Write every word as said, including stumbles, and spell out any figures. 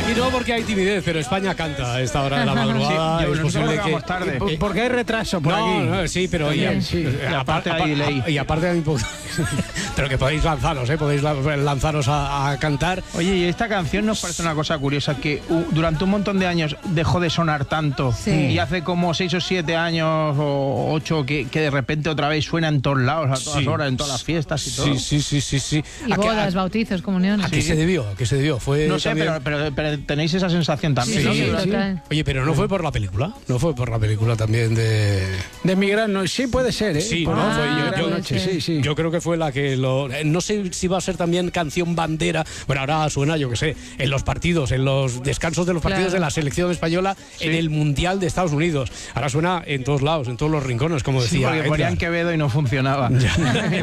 Aquí no, porque hay timidez, pero España canta a esta hora de la madrugada. Sí, es posible que tarde. Eh, Porque hay retraso por no, aquí. no, sí, pero y, Sí, y aparte hay delay. Y aparte hay un poco- pero que podéis lanzaros, ¿eh? Podéis la- lanzaros a, a cantar. Oye, y esta canción nos parece una cosa curiosa, que uh, durante un montón de años dejó de sonar tanto, Sí. y hace como seis o siete años o ocho que, que de repente otra vez suena en todos lados, a todas Sí. horas, en todas las fiestas y todo. Sí, sí, sí, sí, sí. Y ¿A qué- bodas, a- bautizos, comuniones. ¿A qué Sí. se debió? ¿A qué se debió? Fue No sé, también- pero, pero, pero tenéis esa sensación también, Sí, ¿no? sí, Que- total. Oye, pero no fue por la película, no fue por la película también de... De mi gran noche, sí puede ser, ¿eh? Sí, Por- ¿no? Ah, Fue- yo- puede yo- ser. sí, sí. Yo creo que fue la que lo... eh, No sé si va a ser también canción bandera. Bueno, ahora suena, yo que sé, en los partidos, en los descansos de los partidos Claro. de la selección española en el Mundial de Estados Unidos. Ahora suena en todos lados, en todos los rincones, como Sí, decía porque Edgar. ponían Quevedo y no funcionaba.